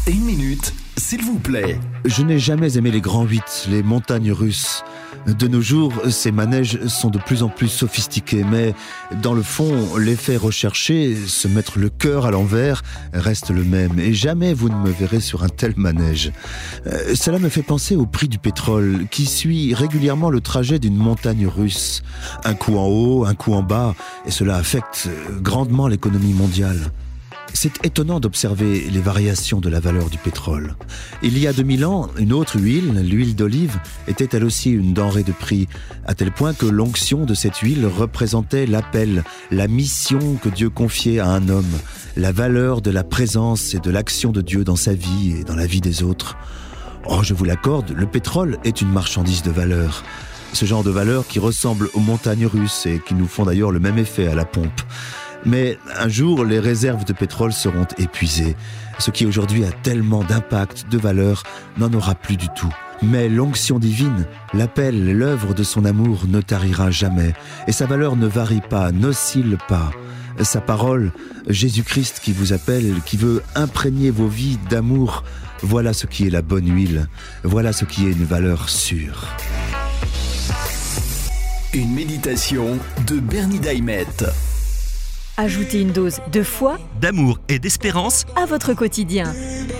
Une minute, s'il vous plaît. Je n'ai jamais aimé les grands 8, les montagnes russes. De nos jours, ces manèges sont de plus en plus sophistiqués, mais dans le fond, l'effet recherché, se mettre le cœur à l'envers, reste le même. Et jamais vous ne me verrez sur un tel manège. Cela me fait penser au prix du pétrole, qui suit régulièrement le trajet d'une montagne russe. Un coup en haut, un coup en bas, et cela affecte grandement l'économie mondiale. C'est étonnant d'observer les variations de la valeur du pétrole. Il y a 2000 ans, une autre huile, l'huile d'olive, était elle aussi une denrée de prix, à tel point que l'onction de cette huile représentait l'appel, la mission que Dieu confiait à un homme, la valeur de la présence et de l'action de Dieu dans sa vie et dans la vie des autres. Or, je vous l'accorde, le pétrole est une marchandise de valeur. Ce genre de valeur qui ressemble aux montagnes russes et qui nous font d'ailleurs le même effet à la pompe. Mais un jour, les réserves de pétrole seront épuisées. Ce qui aujourd'hui a tellement d'impact, de valeur, n'en aura plus du tout. Mais l'onction divine, l'appel, l'œuvre de son amour ne tarira jamais. Et sa valeur ne varie pas, n'oscille pas. Sa parole, Jésus-Christ qui vous appelle, qui veut imprégner vos vies d'amour, voilà ce qui est la bonne huile. Voilà ce qui est une valeur sûre. Une méditation de Bernie Daimet. Ajoutez une dose de foi, d'amour et d'espérance à votre quotidien.